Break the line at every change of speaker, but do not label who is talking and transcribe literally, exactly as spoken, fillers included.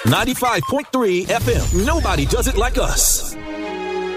ninety-five point three F M. Nobody does it like us.